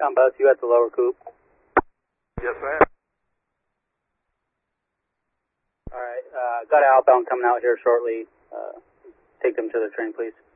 Bus, you at the lower coop? Yes, ma'am. Alright, got an outbound coming out here shortly. Take them to the train, please.